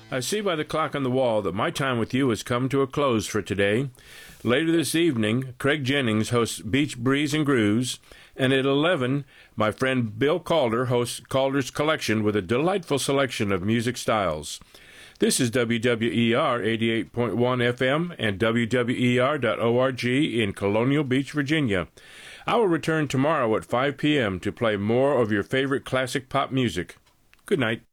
I see by the clock on the wall that my time with you has come to a close for today. Later this evening, Craig Jennings hosts Beach Breeze and Grooves, and at 11, my friend Bill Calder hosts Calder's Collection with a delightful selection of music styles. This is WWER 88.1 FM and WWER.org in Colonial Beach, Virginia. I will return tomorrow at 5 p.m. to play more of your favorite classic pop music. Good night.